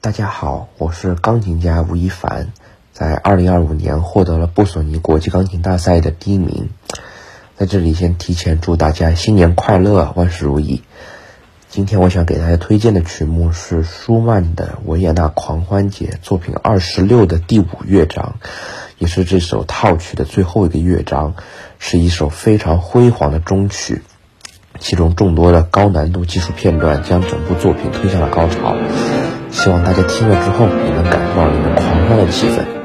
大家好，我是钢琴家吴亦凡，在2025年获得了布索尼国际钢琴大赛的第1名。在这里先提前祝大家新年快乐，万事如意。今天我想给大家推荐的曲目是舒曼的《维也纳狂欢节》作品26的第5乐章，也是这首套曲的最后一个乐章，是一首非常辉煌的终曲，其中众多的高难度技术片段将整部作品推向了高潮。希望大家听了之后也能感受到里面狂欢的气氛。